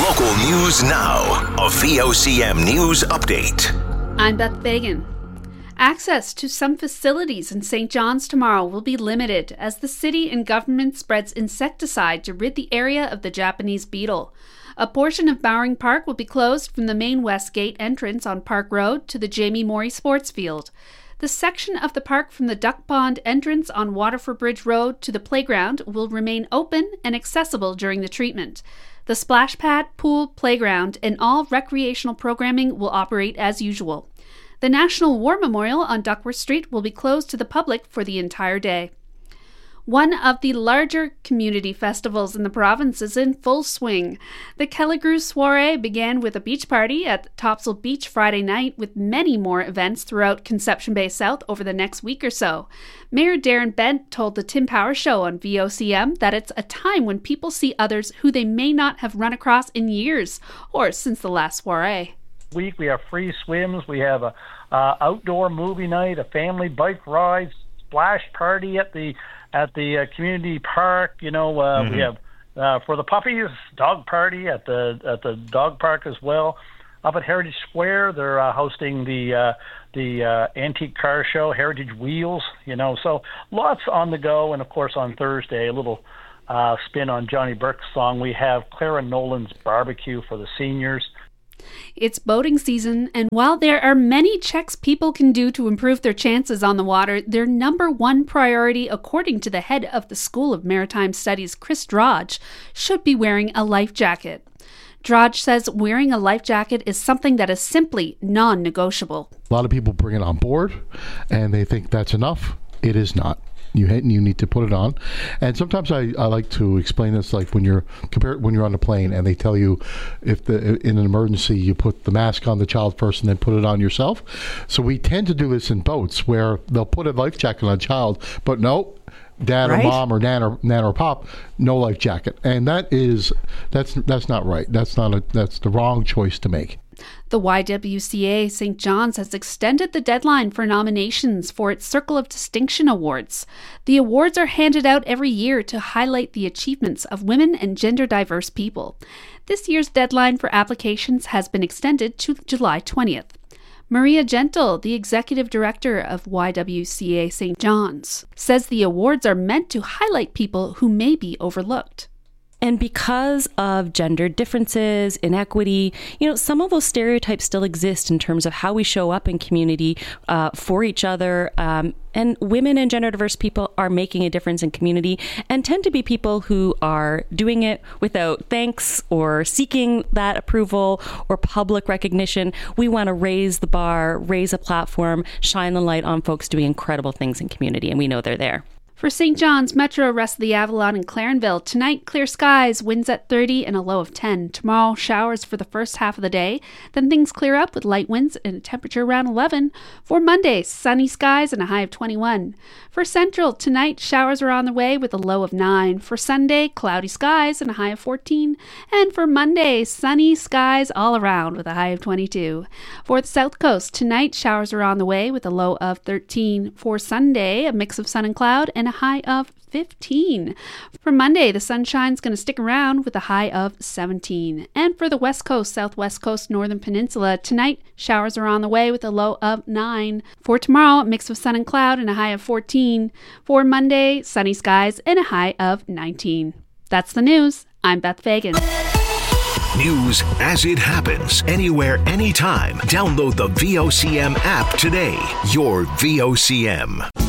Local news now. A VOCM news update. I'm Beth Fagan. Access to some facilities in St. John's tomorrow will be limited as the city and government spreads insecticide to rid the area of the Japanese beetle. A portion of Bowring Park will be closed from the main West Gate entrance on Park Road to the Jamie Morey Sports Field. The section of the park from the Duck Pond entrance on Waterford Bridge Road to the playground will remain open and accessible during the treatment. The splash pad, pool, playground, and all recreational programming will operate as usual. The National War Memorial on Duckworth Street will be closed to the public for the entire day. One of the larger community festivals in the province is in full swing. The Kelligrew Soiree began with a beach party at Topsail Beach Friday night, with many more events throughout Conception Bay South over the next week or so. Mayor Darren Bent told the Tim Power Show on VOCM that it's a time when people see others who they may not have run across in years or since the last soiree. We have free swims, we have a outdoor movie night, a family bike ride, splash party at the community park. We have for the puppies, dog party at the dog park as well. Up at Heritage Square, they're hosting the antique car show, Heritage Wheels. So lots on the go. And of course on Thursday, a little spin on Johnny Burke's song. We have Clara Nolan's barbecue for the seniors. It's boating season, and while there are many checks people can do to improve their chances on the water, their number one priority, according to the head of the School of Maritime Studies, Chris Drodge, should be wearing a life jacket. Drodge says wearing a life jacket is something that is simply non-negotiable. A lot of people bring it on board, and they think that's enough. It is not. You need to put it on. And sometimes I like to explain this, like when you're on the plane and they tell you if in an emergency you put the mask on the child first and then put it on yourself. So we tend to do this in boats where they'll put a life jacket on a child, but no, dad or mom or nan or pop, no life jacket. And that's not right. That's the wrong choice to make. The YWCA St. John's has extended the deadline for nominations for its Circle of Distinction Awards. The awards are handed out every year to highlight the achievements of women and gender-diverse people. This year's deadline for applications has been extended to July 20th. Maria Gentle, the executive director of YWCA St. John's, says the awards are meant to highlight people who may be overlooked. And because of gender differences, inequity, some of those stereotypes still exist in terms of how we show up in community for each other. And women and gender diverse people are making a difference in community and tend to be people who are doing it without thanks or seeking that approval or public recognition. We want to raise the bar, raise a platform, shine the light on folks doing incredible things in community, and we know they're there. For St. John's, Metro, rest of the Avalon, and Clarenville, tonight clear skies, winds at 30 and a low of 10. Tomorrow, showers for the first half of the day. Then things clear up with light winds and a temperature around 11. For Monday, sunny skies and a high of 21. For Central, tonight, showers are on the way with a low of 9. For Sunday, cloudy skies and a high of 14. And for Monday, sunny skies all around with a high of 22. For the South Coast, tonight, showers are on the way with a low of 13. For Sunday, a mix of sun and cloud and a high of 15. For Monday, the sunshine's going to stick around with a high of 17. And for the West Coast, Southwest Coast, Northern Peninsula, tonight, showers are on the way with a low of 9. For tomorrow, a mix of sun and cloud and a high of 14. For Monday, sunny skies and a high of 19. That's the news. I'm Beth Fagan. News as it happens, anywhere, anytime. Download the VOCM app today. Your VOCM.